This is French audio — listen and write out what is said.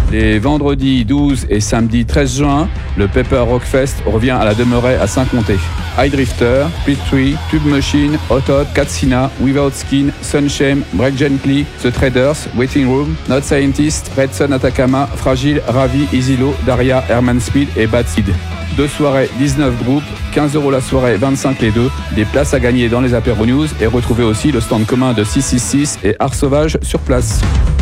Les vendredis 12 et samedi 13 juin, le Pepper Rock Fest revient à la Demeuraie à Saint-Comté. High Drifter, Pit Tree, Tube Machine, Hot Hot, Katsina, Without Skin, Sunshame, Break Gently, The Traders, Waiting Room, Not Scientist, Red Sun Atacama, Fragile, Ravi, Easy Low, Daria, Herman Speed et Bad Seed. 2 soirées, 19 groupes, 15 € la soirée, 25 les deux. Des places à gagner dans les Apéro News et retrouvez aussi le stand commun de 666 et Art Sauvage sur place.